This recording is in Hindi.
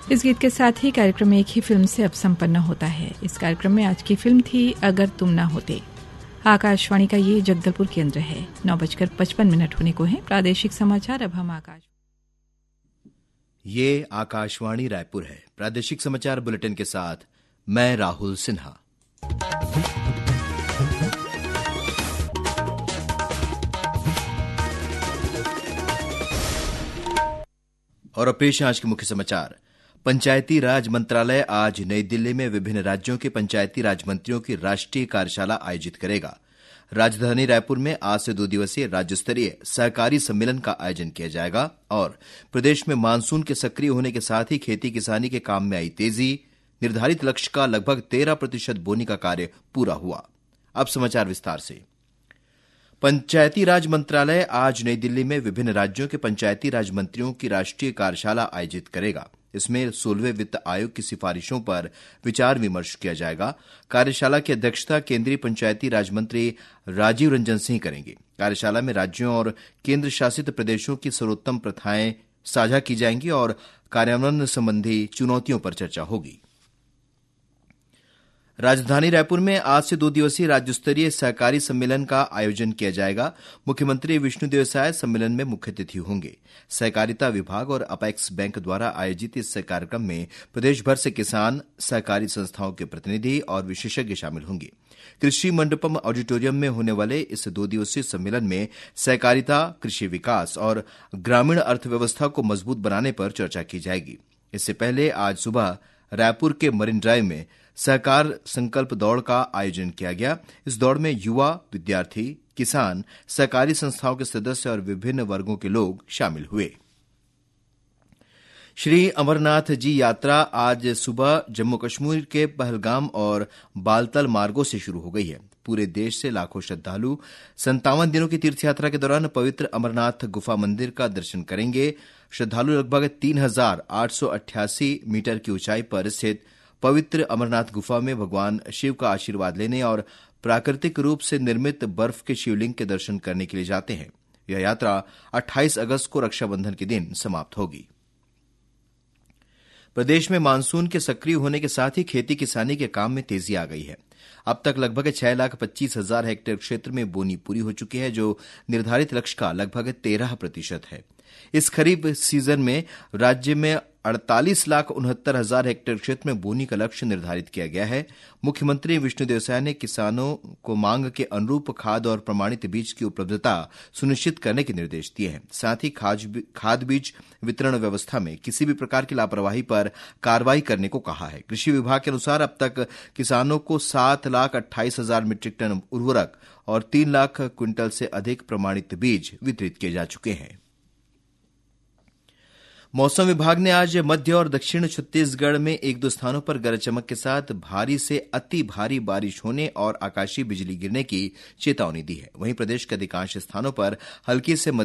इस गीत के साथ ही कार्यक्रम एक ही फिल्म से अब संपन्न होता है। इस कार्यक्रम में आज की फिल्म थी अगर तुम ना होते। आकाशवाणी का ये जगदलपुर केंद्र है। 9:55 होने को है। प्रादेशिक समाचार अब हम ये आकाशवाणी रायपुर है। प्रादेशिक समाचार बुलेटिन के साथ मैं राहुल सिन्हा। और अब पेश है आज के मुख्य समाचार। पंचायती राज मंत्रालय आज नई दिल्ली में विभिन्न राज्यों के पंचायती राज मंत्रियों की राष्ट्रीय कार्यशाला आयोजित करेगा। राजधानी रायपुर में आज से 2 दिवसीय राज्य स्तरीय सहकारी सम्मेलन का आयोजन किया जाएगा और प्रदेश में मानसून के सक्रिय होने के साथ ही खेती किसानी के काम में आई तेजी, निर्धारित लक्ष्य का लगभग 13% बोनी का कार्य पूरा हुआ। अब समाचार विस्तार से। पंचायती राज मंत्रालय आज नई दिल्ली में विभिन्न राज्यों के पंचायती राज मंत्रियों की राष्ट्रीय कार्यशाला आयोजित करेगा। इसमें 16वें वित्त आयोग की सिफारिशों पर विचार विमर्श किया जाएगा। कार्यशाला की अध्यक्षता केंद्रीय पंचायती राज मंत्री राजीव रंजन सिंह करेंगे। कार्यशाला में राज्यों और केंद्र शासित प्रदेशों की सर्वोत्तम प्रथाएं साझा की जाएंगी और कार्यान्वयन संबंधी चुनौतियों पर चर्चा होगी। राजधानी रायपुर में आज से 2 दिवसीय राज्य स्तरीय सहकारी सम्मेलन का आयोजन किया जाएगा। मुख्यमंत्री विष्णुदेव साय सम्मेलन में मुख्य अतिथि होंगे। सहकारिता विभाग और अपेक्स बैंक द्वारा आयोजित इस कार्यक्रम में प्रदेश भर से किसान, सहकारी संस्थाओं के प्रतिनिधि और विशेषज्ञ शामिल होंगे। कृषि मंडपम ऑडिटोरियम में होने वाले इस 2 दिवसीय सम्मेलन में सहकारिता, कृषि विकास और ग्रामीण अर्थव्यवस्था को मजबूत बनाने पर चर्चा की जाएगी। इससे पहले आज सुबह रायपुर के मरीन ड्राइव में सहकार संकल्प दौड़ का आयोजन किया गया। इस दौड़ में युवा, विद्यार्थी, किसान, सहकारी संस्थाओं के सदस्य और विभिन्न वर्गों के लोग शामिल हुए। श्री अमरनाथ जी यात्रा आज सुबह जम्मू कश्मीर के पहलगाम और बालतल मार्गों से शुरू हो गई है। पूरे देश से लाखों श्रद्धालु 57 दिनों की तीर्थ यात्रा के दौरान पवित्र अमरनाथ गुफा मंदिर का दर्शन करेंगे। श्रद्धालु लगभग 3888 मीटर की ऊंचाई पर स्थित पवित्र अमरनाथ गुफा में भगवान शिव का आशीर्वाद लेने और प्राकृतिक रूप से निर्मित बर्फ के शिवलिंग के दर्शन करने के लिए जाते हैं। यह यात्रा 28 अगस्त को रक्षाबंधन के दिन समाप्त होगी। प्रदेश में मानसून के सक्रिय होने के साथ ही खेती किसानी के काम में तेजी आ गई है। अब तक लगभग 6,25,000 हेक्टेयर क्षेत्र में बोनी पूरी हो चुकी है, जो निर्धारित लक्ष्य का लगभग 13% है। इस खरीफ सीजन में राज्य में 48,69,000 हेक्टेयर क्षेत्र में बोनी का लक्ष्य निर्धारित किया गया है। मुख्यमंत्री विष्णुदेव साय ने किसानों को मांग के अनुरूप खाद और प्रमाणित बीज की उपलब्धता सुनिश्चित करने के निर्देश दिए हैं। साथ ही खाद बीज वितरण व्यवस्था में किसी भी प्रकार की लापरवाही पर कार्रवाई करने को कहा है। कृषि विभाग के अनुसार अब तक किसानों को 7,28,000 मीट्रिक टन उर्वरक और 3 लाख क्विंटल से अधिक प्रमाणित बीज वितरित किए जा चुके हैं। मौसम विभाग ने आज मध्य और दक्षिण छत्तीसगढ़ में 1-2 स्थानों पर गरज चमक के साथ भारी से अति भारी बारिश होने और आकाशीय बिजली गिरने की चेतावनी दी है। वहीं प्रदेश के अधिकांश स्थानों पर हल्की से